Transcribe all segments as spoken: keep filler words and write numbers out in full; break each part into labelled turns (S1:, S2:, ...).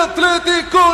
S1: Atlético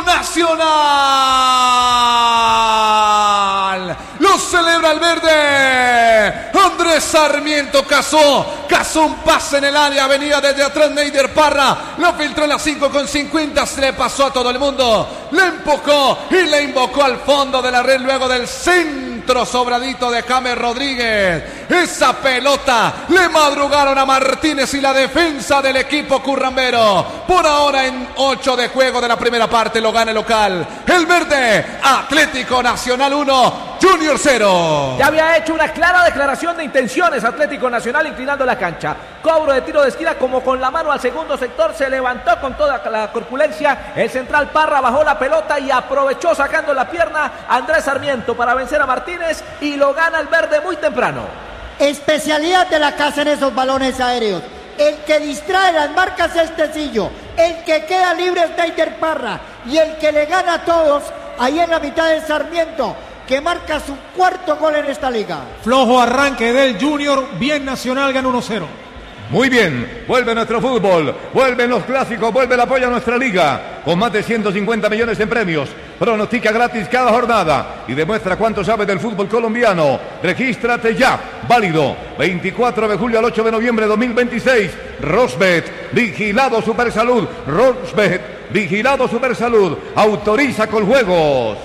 S1: Nacional. Lo celebra el verde. Andrés Sarmiento cazó, cazó un pase en el área, venía desde atrás Neider Parra, lo filtró en las cinco con cincuenta, se le pasó a todo el mundo, le empujó y le invocó al fondo de la red luego del centro sobradito de James Rodríguez. Esa pelota le madrugaron a Martínez y la defensa del equipo currambero. Por ahora en ocho de juego de la primera parte lo gana el local. El verde, Atlético Nacional uno, Junior cero.
S2: Ya había hecho una clara declaración de intenciones Atlético Nacional inclinando la cancha. Cobro de tiro de esquina como con la mano al segundo sector, se levantó con toda la corpulencia. El central Parra bajó la pelota y aprovechó sacando la pierna Andrés Sarmiento para vencer a Martínez y lo gana el verde muy temprano.
S3: Especialidad de la casa en esos balones aéreos. El que distrae las marcas es Tecillo, el que queda libre es Neider Parra y el que le gana a todos ahí en la mitad de Sarmiento, que marca su cuarto gol en esta liga.
S4: Flojo arranque del Junior, bien Nacional, gana uno cero.
S5: Muy bien, vuelve nuestro fútbol, vuelven los clásicos, vuelve el apoyo a nuestra liga, con más de ciento cincuenta millones en premios. Pronostica gratis cada jornada y demuestra cuánto sabe del fútbol colombiano. Regístrate ya, válido veinticuatro de julio al ocho de noviembre de dos mil veintiséis. Rosbet, vigilado Supersalud. Rosbet, vigilado Supersalud. Autoriza con juegos.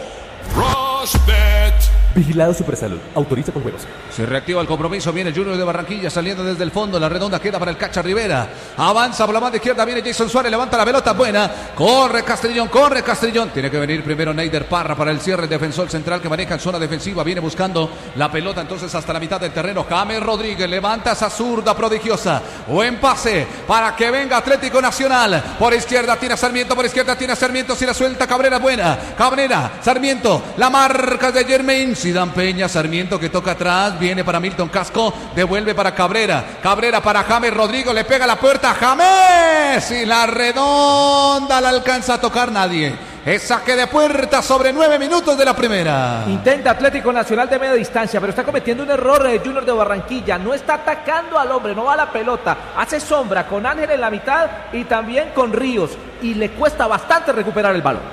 S6: Rosbet.
S7: Vigilado Supersalud, autoriza con juegos.
S1: Se reactiva el compromiso, viene el Junior de Barranquilla saliendo desde el fondo, la redonda queda para el Cacha Rivera, avanza por la banda izquierda, viene Jason Suárez, levanta la pelota buena, corre Castrillón, corre Castrillón, tiene que venir primero Neider Parra para el cierre, el defensor central que maneja en zona defensiva, viene buscando la pelota entonces hasta la mitad del terreno, James Rodríguez, levanta esa zurda prodigiosa, buen pase para que venga Atlético Nacional, por izquierda tiene Sarmiento, por izquierda tiene Sarmiento, si la suelta Cabrera, buena, Cabrera, Sarmiento, la marca de Germain, Dan Peña, Sarmiento que toca atrás, viene para Milton Casco, devuelve para Cabrera, Cabrera para James Rodrigo, le pega la puerta, James, y la redonda la alcanza a tocar nadie. Es saque de puerta sobre nueve minutos de la primera.
S2: Intenta Atlético Nacional de media distancia, pero está cometiendo un error el Junior de Barranquilla. No está atacando al hombre, no va a la pelota. Hace sombra con Ángel en la mitad y también con Ríos. Y le cuesta bastante recuperar el balón.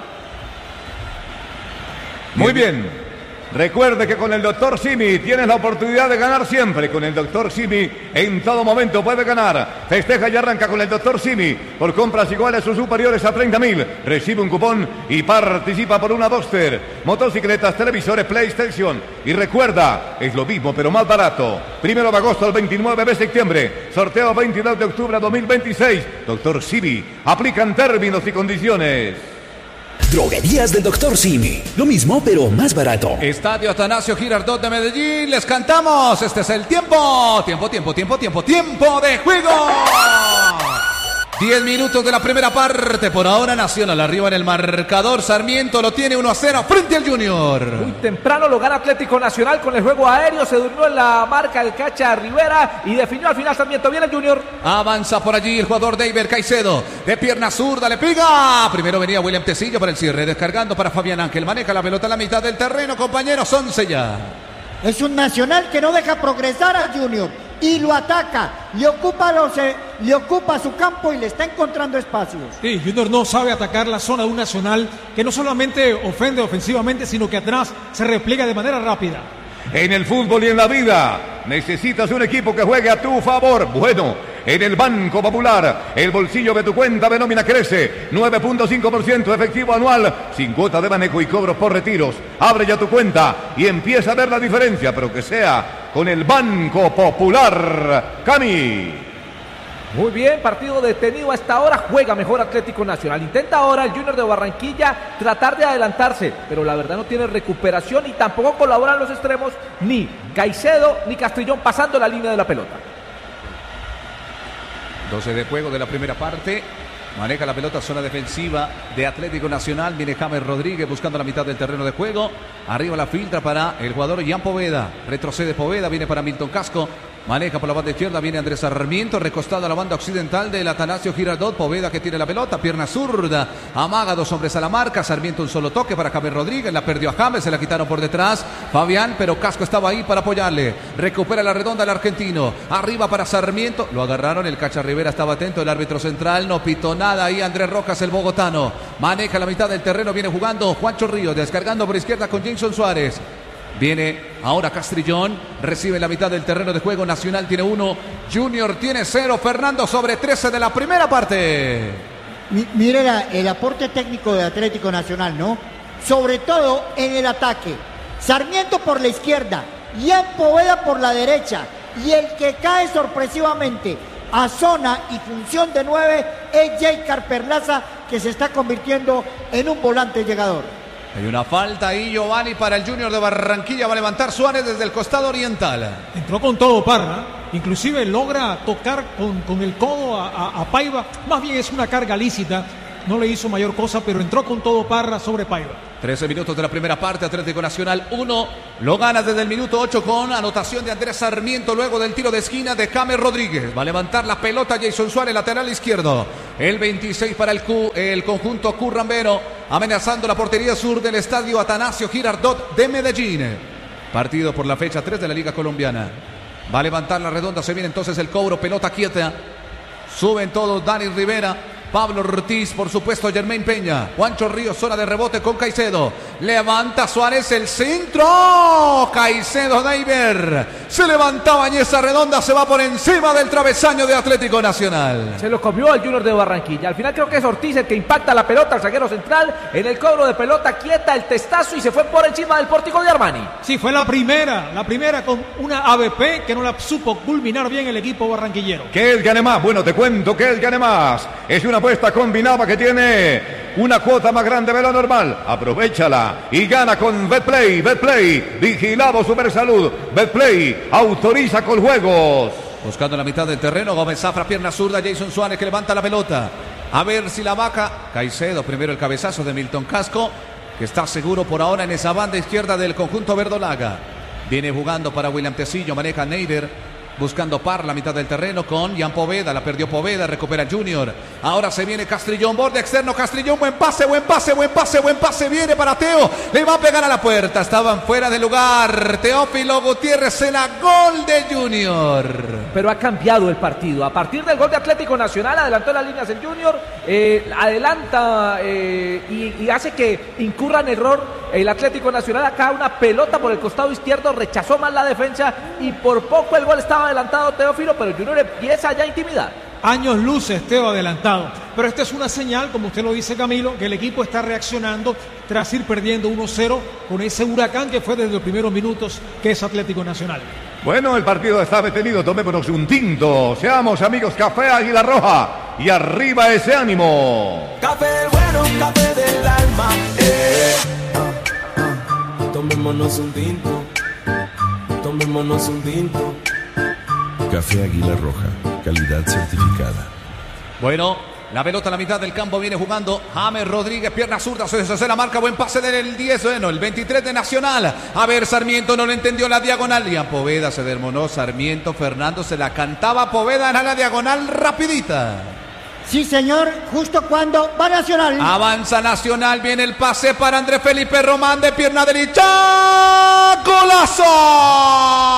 S5: Muy bien. Recuerde que con el doctor Simi tienes la oportunidad de ganar siempre. Con el doctor Simi en todo momento puede ganar. Festeja y arranca con el doctor Simi. Por compras iguales o superiores a treinta mil. Recibe un cupón y participa por una Duster, motocicletas, televisores, PlayStation. Y recuerda, es lo mismo pero más barato. Primero de agosto al veintinueve de septiembre. Sorteo veintidós de octubre de dos mil veintiséis. doctor Simi. Aplican términos y condiciones.
S7: Droguerías del doctor Simi. Lo mismo, pero más barato.
S1: Estadio Atanasio Girardot de Medellín. Les cantamos. Este es el tiempo. Tiempo, tiempo, tiempo, tiempo, tiempo de juego. diez minutos de la primera parte. Por ahora Nacional arriba en el marcador. Sarmiento lo tiene uno a cero frente al Junior.
S2: Muy temprano lo gana Atlético Nacional con el juego aéreo. Se durmió en la marca del Cacha Rivera y definió al final Sarmiento. Viene el Junior.
S1: Avanza por allí el jugador David Caicedo. De pierna zurda le pega. Primero venía William Tecillo para el cierre. Descargando para Fabián Ángel. Maneja la pelota a la mitad del terreno. Compañeros, once ya.
S3: Es un Nacional que no deja progresar al Junior y lo ataca, le ocupa, los, eh, le ocupa su campo y le está encontrando espacios.
S4: Sí, Junior no sabe atacar la zona de un Nacional que no solamente ofende ofensivamente, sino que atrás se repliega de manera rápida.
S5: En el fútbol y en la vida necesitas un equipo que juegue a tu favor. Bueno, en el Banco Popular, el bolsillo de tu cuenta de nómina crece. nueve punto cinco por ciento efectivo anual, sin cuota de manejo y cobros por retiros. Abre ya tu cuenta y empieza a ver la diferencia, pero que sea con el Banco Popular. Cami.
S2: Muy bien, partido detenido a esta hora, juega mejor Atlético Nacional. Intenta ahora el Junior de Barranquilla tratar de adelantarse, pero la verdad no tiene recuperación y tampoco colaboran los extremos, ni Caicedo ni Castrillón pasando la línea de la pelota.
S1: doce de juego de la primera parte. Maneja la pelota, zona defensiva de Atlético Nacional. Viene James Rodríguez buscando la mitad del terreno de juego. Arriba la filtra para el jugador Ian Poveda. Retrocede Poveda, viene para Milton Casco. Maneja por la banda izquierda, viene Andrés Sarmiento, recostado a la banda occidental del Atanasio Girardot. Poveda que tiene la pelota, pierna zurda, amaga dos hombres a la marca. Sarmiento un solo toque para James Rodríguez, la perdió a James, se la quitaron por detrás. Fabián, pero Casco estaba ahí para apoyarle. Recupera la redonda el argentino, arriba para Sarmiento, lo agarraron, el Cacha Rivera estaba atento, el árbitro central no pitó nada ahí. Andrés Rojas, el bogotano, maneja la mitad del terreno, viene jugando Juancho Ríos, descargando por izquierda con Jason Suárez. Viene ahora Castrillón, recibe la mitad del terreno de juego. Nacional tiene uno, Junior tiene cero. Fernando sobre trece de la primera parte.
S3: Mi, mire la, el aporte técnico de Atlético Nacional, ¿no? Sobre todo en el ataque. Sarmiento por la izquierda, Ian Poveda por la derecha. Y el que cae sorpresivamente a zona y función de nueve es Jaycar Perlaza, que se está convirtiendo en un volante llegador.
S1: Hay una falta ahí, Giovanni, para el Junior de Barranquilla. Va a levantar Suárez desde el costado oriental.
S4: Entró con todo Parra, inclusive logra tocar con, con el codo a, a, a Paiva. Más bien es una carga lícita, no le hizo mayor cosa, pero entró con todo Parra sobre Paiva.
S1: trece minutos de la primera parte, Atlético Nacional uno, lo gana desde el minuto ocho con anotación de Andrés Sarmiento luego del tiro de esquina de James Rodríguez. Va a levantar la pelota Jason Suárez, lateral izquierdo. El veintiséis para el, Q, el conjunto currambero, amenazando la portería sur del estadio Atanasio Girardot de Medellín. Partido por la fecha tres de la Liga Colombiana. Va a levantar la redonda, se viene entonces el cobro, pelota quieta. Suben todos, Dani Rivera, Pablo Ortiz, por supuesto Germain Peña, Juancho Ríos, zona de rebote con Caicedo. Levanta Suárez el centro. Caicedo Neiber. Se levantaba en esa redonda, se va por encima del travesaño de Atlético Nacional.
S2: Se lo comió al Junior de Barranquilla. Al final creo que es Ortiz el que impacta la pelota al zaguero central en el cobro de pelota quieta, el testazo, y se fue por encima del pórtico de Armani.
S4: Sí, fue la primera, la primera con una A B P que no la supo culminar bien el equipo barranquillero.
S5: Que él gane más, bueno, te cuento que él gane más. Es una apuesta combinada que tiene una cuota más grande de lo normal. Aprovechala y gana con Betplay. Betplay, vigilado Supersalud. Betplay, autoriza con juegos.
S1: Buscando la mitad del terreno, Gómez Zafra, pierna zurda, Jason Suárez que levanta la pelota. A ver si la baja. Caicedo, primero el cabezazo de Milton Casco, que está seguro por ahora en esa banda izquierda del conjunto verdolaga. Viene jugando para William Tecillo, maneja Neider. Buscando par la mitad del terreno con Ian Poveda, la perdió Poveda, recupera Junior. Ahora se viene Castrillón, borde externo, Castrillón, buen pase, buen pase, buen pase, buen pase, viene para Teo, le va a pegar a la puerta, estaban fuera de lugar. Teófilo Gutiérrez en la gol de Junior.
S2: Pero ha cambiado el partido, a partir del gol de Atlético Nacional, adelantó las líneas el Junior, eh, adelanta eh, y, y hace que incurra en error el Atlético Nacional. Acá una pelota por el costado izquierdo, rechazó mal la defensa y por poco el gol estaba adelantado Teófilo, pero el Junior empieza ya a intimidar.
S4: Años luces Teo adelantado, pero esta es una señal, como usted lo dice Camilo, que el equipo está reaccionando tras ir perdiendo uno cero con ese huracán que fue desde los primeros minutos, que es Atlético Nacional.
S5: Bueno, el partido está detenido, tomémonos un tinto, seamos amigos, Café Águila Roja, y arriba ese ánimo.
S8: Café bueno, café del alma, eh. ah, ah. Tomémonos un tinto, tomémonos un tinto.
S9: Café Águila Roja, calidad certificada.
S1: Bueno, la pelota a la mitad del campo viene jugando James Rodríguez, pierna zurda, se hace la marca, buen pase del diez, bueno, el veintitrés de Nacional. A ver, Sarmiento no le entendió la diagonal. Y a Poveda se desmonó Sarmiento, Fernando se la cantaba Poveda en la diagonal rapidita.
S3: Sí, señor, justo cuando va Nacional.
S1: Avanza Nacional, viene el pase para Andrés Felipe Román de pierna derecha. ¡Golazo!